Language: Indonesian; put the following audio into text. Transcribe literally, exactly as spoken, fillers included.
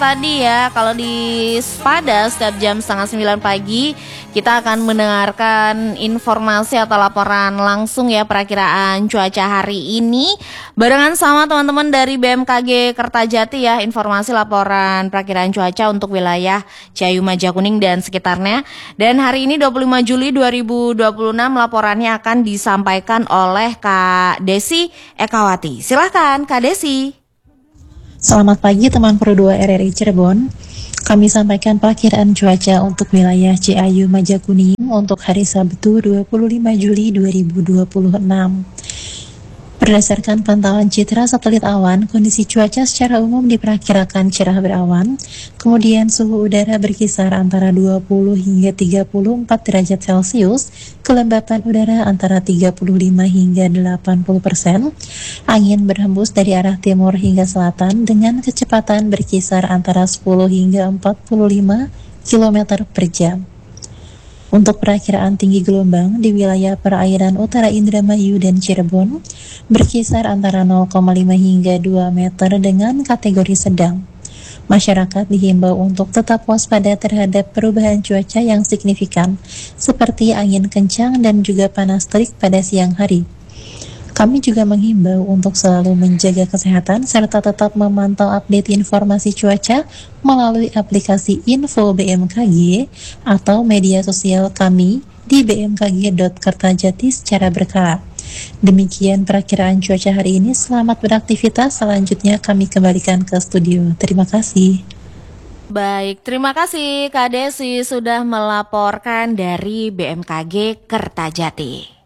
Tadi ya, kalau di pada setiap jam setengah sembilan pagi kita akan mendengarkan informasi atau laporan langsung ya perakiraan cuaca hari ini barengan sama teman-teman dari B M K G Kertajati ya, informasi laporan perakiraan cuaca untuk wilayah Ciayu Majakuning dan sekitarnya. Dan hari ini dua puluh lima Juli dua ribu dua puluh enam laporannya akan disampaikan oleh Kak Desi Ekawati. Silahkan Kak Desi. Selamat pagi teman Pro dua R R I Cirebon. Kami sampaikan perakiraan cuaca untuk wilayah Ciayu Majakuning untuk hari Sabtu dua puluh lima Juli dua ribu dua puluh enam. Berdasarkan pantauan citra satelit awan, kondisi cuaca secara umum diperkirakan cerah berawan, kemudian suhu udara berkisar antara dua puluh hingga tiga puluh empat derajat Celcius, kelembapan udara antara tiga puluh lima hingga delapan puluh persen, angin berhembus dari arah timur hingga selatan dengan kecepatan berkisar antara sepuluh hingga empat puluh lima kilometer per jam. Untuk perakiraan tinggi gelombang di wilayah perairan utara Indramayu dan Cirebon berkisar antara nol koma lima hingga dua meter dengan kategori sedang. Masyarakat dihimbau untuk tetap waspada terhadap perubahan cuaca yang signifikan, seperti angin kencang dan juga panas terik pada siang hari. Kami juga menghimbau untuk selalu menjaga kesehatan serta tetap memantau update informasi cuaca melalui aplikasi Info B M K G atau media sosial kami di b m k g dot kertajati secara berkala. Demikian perakiraan cuaca hari ini. Selamat beraktivitas. Selanjutnya kami kembalikan ke studio. Terima kasih. Baik, terima kasih Kak Desi sudah melaporkan dari B M K G Kertajati.